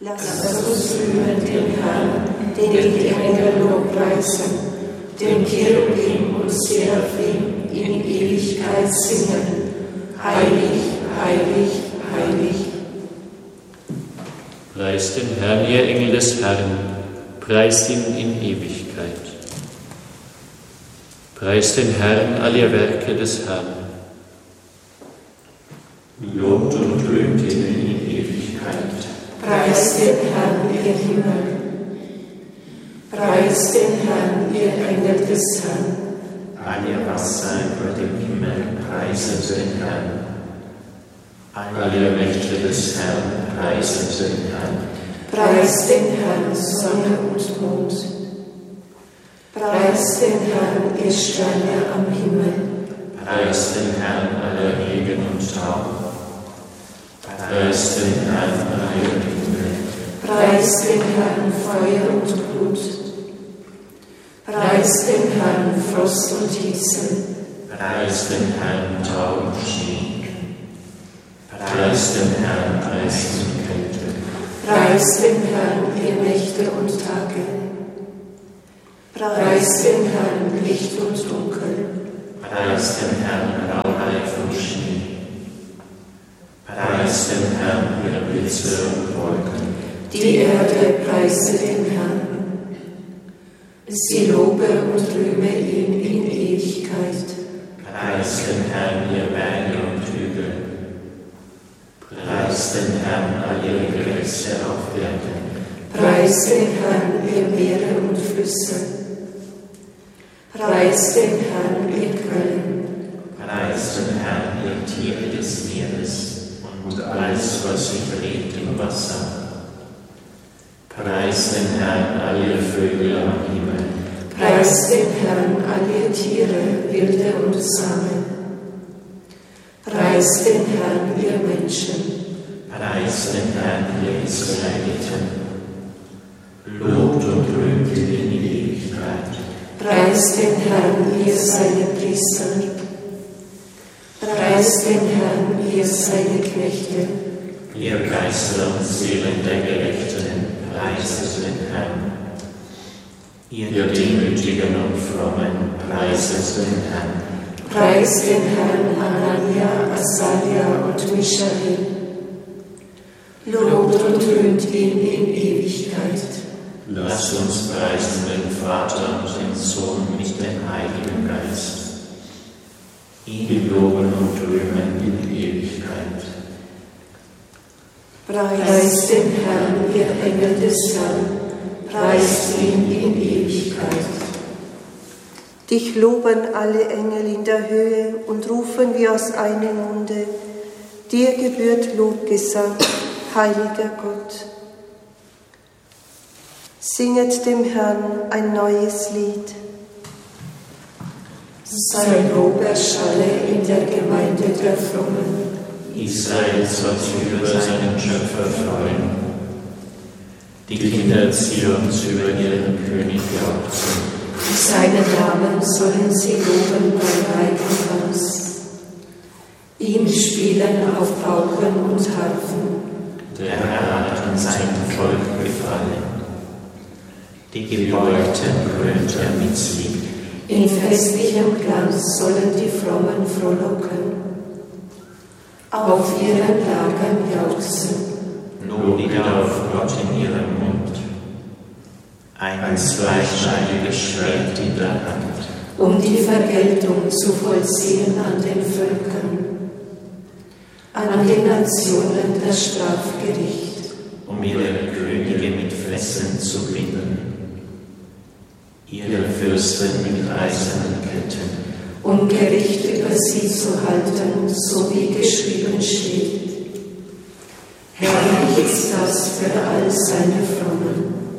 Lasst uns rühmen den Herrn, den die Engel lobpreisen, den Cherubim und Seraphim in Ewigkeit singen. Heilig, heilig, heilig. Preist den Herrn, ihr Engel des Herrn, preist ihn in Ewigkeit. Preist den Herrn, all ihr Werke des Herrn. Lobt und rühmt ihn in Ewigkeit. Preist den Herrn, ihr Himmel. Preist den Herrn, ihr Engel des Herrn. Alle Wasser über dem Himmel preiset den Herrn. Alle Mächte des Herrn preiset den Herrn. Preist den Herrn, Sonne und Mond. Preist den Herrn, ihr Sterne am Himmel. Preist den Herrn, aller Regen und Tau. Preist den Herrn, alle Himmel. Preist den Herrn, Feuer und Blut. Preist den Herrn, Frost und Hitze. Preist den Herrn, Tau und Schnee. Preist den Herrn, Eis und Kälte. Preist den Herrn, ihr Nächte und Tage. Preist den Herrn, Licht und Dunkel. Preist den Herrn, Rauheit und Schnee. Preist den Herrn, ihr Blitze und Wolken. Die Erde preise den Herrn. Sie lobe und rühme ihn in Ewigkeit. Preist den Herrn, ihr Berge und Hügel. Preist den Herrn, all ihre Gewässer auf Erden. Preist den Herrn, ihr Meere und Flüsse. Preist den Herrn, ihr Quellen. Preist den Herrn, ihr Tiere des Meeres und alles, was sich dreht im Wasser. Preist den Herrn, all ihr Vögel am Himmel. Preist den Herrn, all ihr Tiere, Wilde und Samen. Preist den Herrn, ihr Menschen. Preist den Herrn, ihr Israeliten. Lobt und rühmt ihn in Ewigkeit. Preist den Herrn, ihr seine Priester. Preist den Herrn, ihr seine Knechte. Ihr Geister und Seelen der Gerechten, preiset den Herrn. Ihr Demütigen und Frommen, preiset den Herrn. Preist den Herrn, Anania, Asaria und Michael. Lobt und rühmt ihn in Ewigkeit. Lasst uns preisen den Vater und den Sohn mit dem Heiligen Geist. Ihn loben und rühmen in Ewigkeit. Preist den Herrn, ihr Engel des Herrn. Preist ihn in Ewigkeit. Dich loben alle Engel in der Höhe und rufen wir aus einem Munde. Dir gebührt Lobgesang, heiliger Gott. Singet dem Herrn ein neues Lied. Sein Lob erschalle in der Gemeinde der Frommen. Israel soll sich über seinen Schöpfer freuen. Die Kinder Zions über ihren König jauchzen. Seinen Namen sollen sie loben bei Reigenhaus. Ihm spielen auf Pauken und Harfen. Der Herr hat an seinem Volk gefallen. Die Gebeugten krönt er mit Sieg. In festlichem Glanz sollen die Frommen frohlocken. Auf ihren Lagern jauchzen. Nun wieder auf Gott in ihrem Mund. Ein zweischneidiges Schwert in der Hand. Um die Vergeltung zu vollziehen an den Völkern. An den Nationen das Strafgericht. Um ihre Könige mit Fesseln zu binden. Ihre Fürsten mit eisernen Ketten. Um Gericht über sie zu halten, so wie geschrieben steht. Herrlich ist das für all seine Frommen.